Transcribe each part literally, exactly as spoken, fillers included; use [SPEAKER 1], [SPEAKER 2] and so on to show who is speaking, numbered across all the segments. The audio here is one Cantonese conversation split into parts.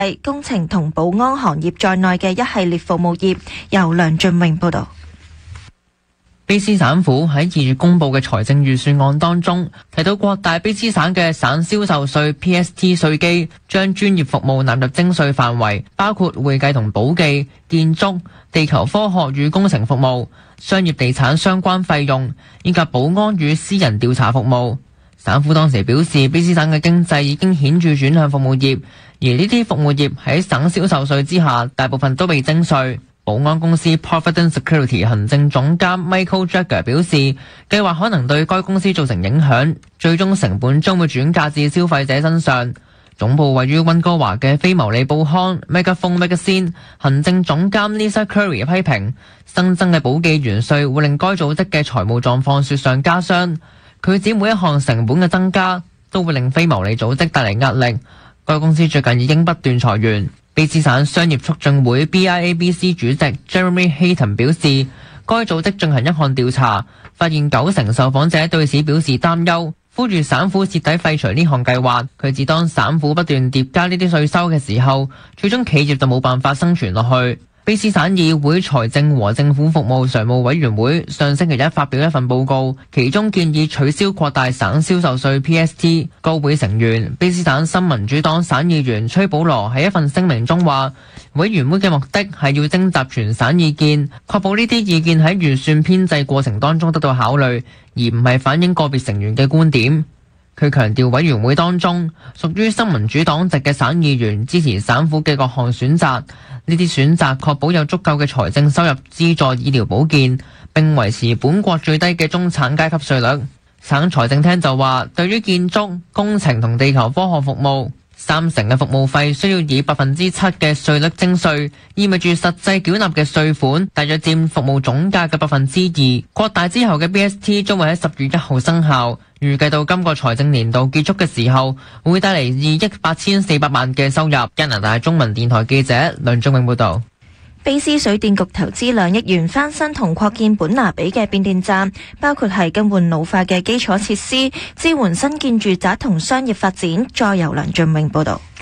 [SPEAKER 1] 工程同保安行業在內嘅一系列服務業。由梁俊榮報導。
[SPEAKER 2] 卑詩省府喺二月公布嘅財政預算案當中提到，擴大卑詩省嘅省銷售稅 P S T 稅基，將專業服務納入徵稅範圍，包括會計同簿記、建築、地球科學與工程服務、商業地產相關費用以及保安與私人調查服務。省府當時表示，卑詩省嘅經濟已經顯著轉向服務業，而呢啲服務業喺省銷售稅之下，大部分都被徵稅。保安公司 Providence Security 行政總監 Michael Jagger 表示，計劃可能對該公司造成影響，最終成本將會轉嫁至消費者身上。總部位於溫哥華嘅非牟利報刊 Megaphone Magazine 行政總監 Lisa Curry 批評，新增嘅簿記元稅會令該組織嘅財務狀況雪上加霜。佢指每一項成本嘅增加都會令非牟利組織帶嚟壓力。該公司最近已經不斷裁員。卑詩省商業促進會 B I A B C 主席 Jeremy Hayton 表示，該組織進行一項調查，發現九成受訪者對此表示擔憂，呼籲省府徹底廢除呢項計劃。佢指當省府不斷疊加呢啲稅收嘅時候，最終企業就冇辦法生存落去。卑詩省議會財政和政府服務常務委員會上星期一發表一份報告，其中建議取消擴大省銷售稅 P S T。該會成員卑詩省新民主黨省議員崔保羅喺一份聲明中話，委員會嘅目的係要徵集全省意見，確保呢啲意見喺預算編製過程當中得到考慮，而唔係反映個別成員嘅觀點。佢強調，委員會當中屬於新民主黨籍嘅省議員支持省府嘅各項選擇，呢啲選擇確保有足夠嘅財政收入資助醫療保健，並維持本國最低嘅中產階級稅率。省財政廳就話，對於建築、工程同地球科學服務，三成嘅服務費需要以百分之七嘅稅率徵稅，意味住實際繳納嘅稅款大約佔服務總價嘅百分之二。擴大之後嘅 B S T 將會喺十月一號生效，預計到今個財政年度結束嘅時候，會帶嚟二億八千四百萬嘅收入。加拿大中文電台記者梁忠永報導。
[SPEAKER 1] 卑詩水電局投資兩億元翻新同擴建本拿比嘅變電站，包括係更換老化嘅基礎設施，支援新建住宅同商業發展。再由梁俊永報導。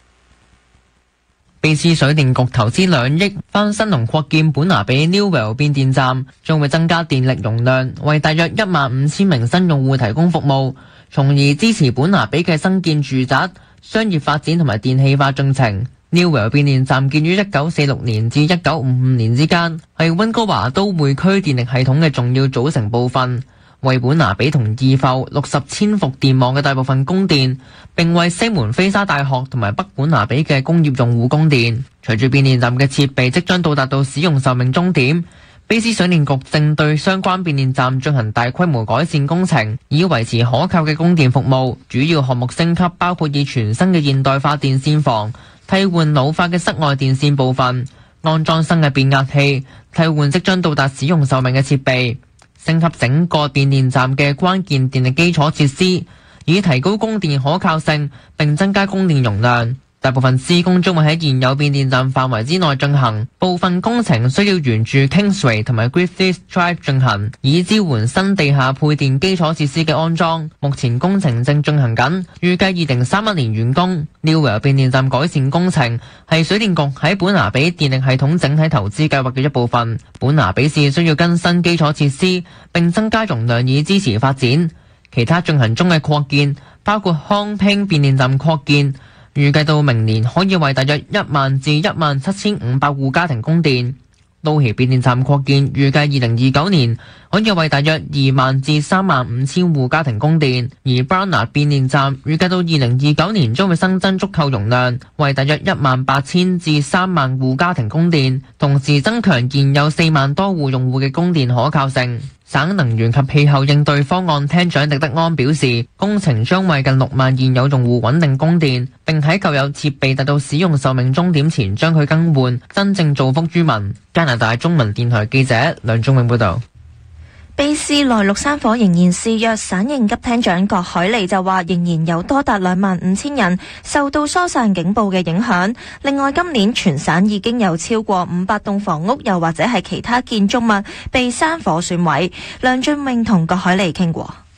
[SPEAKER 2] 卑詩水電局投資兩億翻新同擴建本拿比 Newell 變電站，將會增加電力容量，為大約一萬五千名新用戶提供服務，從而支持本拿比嘅新建住宅、商業發展同埋電氣化進程。Newell 變電站建於一九四六年至一九五五年之間，係溫哥華都會區電力系統嘅重要組成部分，為本拿比同義埠六十千伏電網嘅大部分供電，並為西門菲沙大學同埋北本拿比嘅工業用戶供電。隨住變電站嘅設備即將到達到使用壽命終點，卑詩水電局正對相關變電站進行大規模改善工程，以維持可靠嘅供電服務。主要項目升級包括以全新嘅現代化電線房替換老化嘅室外電線部分，安裝新嘅變壓器，替換即將到達使用壽命嘅設備，升級整個變電站嘅關鍵電力基礎設施，以提高供電可靠性並增加供電容量。大部分施工將會喺現有變電站範圍之內進行，部分工程需要沿住 Kingsway 同埋 Griffiths Drive 進行，以支援新地下配電基礎設施嘅安裝。目前工程正進行緊，預計二零三一年完工。Newell 變電站改善工程係水電局喺本拿比電力系統整體投資計劃嘅一部分。本拿比市需要更新基礎設施並增加容量以支持發展。其他進行中嘅擴建包括康平變電站擴建，預計到明年可以為大約一萬至一萬七千五百戶家庭供電。路奇變電站擴建預計二零二九年可以為大約二萬至三萬五千戶家庭供電，而 Barnard 變電站預計到二零二九年將會新增足夠容量，為大約一萬八千至三萬戶家庭供電，同時增強現有四萬多戶用戶嘅供電可靠性。省能源及氣候應對方案廳長狄德安表示，工程將為近六萬現有用戶穩定供電，並喺舊有設備達到使用壽命終點前將佢更換，真正造福於民。加拿大中文電台記者梁忠永報導。
[SPEAKER 1] 卑詩內陸山火仍然肆虐，省應急廳長郭海利就話仍然有多達兩萬五千人受到疏散警報嘅影響。另外，今年全省已經有超過五百棟房屋又或者係其他建築物被山火損毀。梁俊永同郭海利傾過。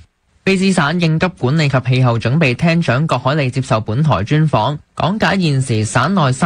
[SPEAKER 2] 卑詩省應急管理及氣候準備廳長郭海利接受本台專訪，講解現時省內